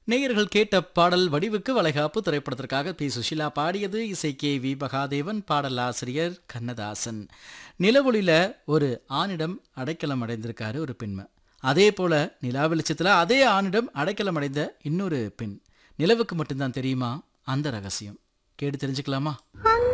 நேயர்கள் கேட்ட பாடல் வடிவுக்கு வளைகாப்பு திரைப்படத்திற்காக பி சுஷிலா பாடியது. இசை கே வி மகாதேவன், பாடலாசிரியர் கண்ணதாசன். நிலவொளியில ஒரு ஆணிடம் அடைக்கலம் அடைந்திருக்காரு ஒரு பெண்மை. அதே போல நிலா வெளிச்சத்துல அதே ஆணிடம் அடைக்கலம் அடைந்த இன்னொரு பெண். நிலவுக்கு மட்டும்தான் தெரியுமா அந்த ரகசியம்? கேட்டு தெரிஞ்சுக்கலாமா?